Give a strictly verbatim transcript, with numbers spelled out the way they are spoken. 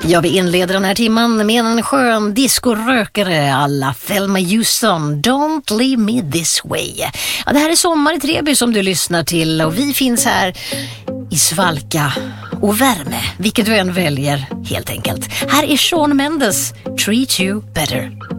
Ja, vi inleder den här timman med en skön discorökare alla Thelma Houston, Don't leave me this way. Ja, det här är Sommar i Treby som du lyssnar till och vi finns här i svalka och värme, vilket du än väljer helt enkelt. Här är Shawn Mendes, Treat You Better.